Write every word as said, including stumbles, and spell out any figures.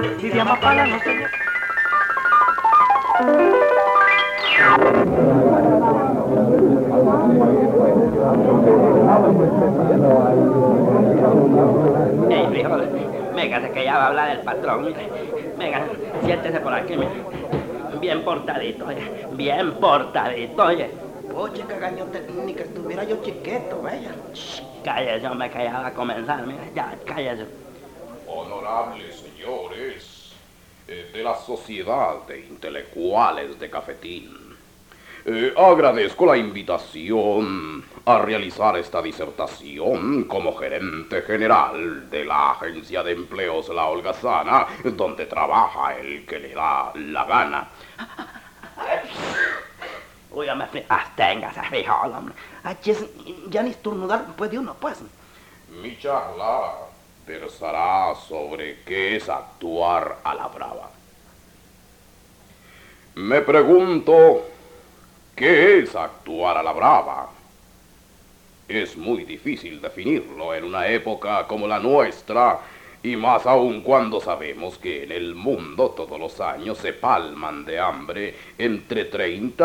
y de Amapala no sé yo. Ey, frijol, véngase que ya va a hablar el patrón, mire. Venga, siéntese por aquí, mire. Bien portadito, oye. Bien portadito, oye. Oye, cagañote, ni que estuviera yo chiquito, vaya. Shh, cállese, hombre, que ya va a comenzar, mire. Ya, cállese. Honorables señores eh, de la Sociedad de Intelectuales de Cafetín, eh, agradezco la invitación a realizar esta disertación como gerente general de la Agencia de Empleos La Holgazana, donde trabaja el que le da la gana. Uy, hombre, fri- absténgase, frijol, hombre. Ay, chis, ya ni estornudar puede uno, pues. Mi charla versará sobre qué es actuar a la brava. Me pregunto, ¿qué es actuar a la brava? Es muy difícil definirlo en una época como la nuestra, y más aún cuando sabemos que en el mundo todos los años se palman de hambre entre treinta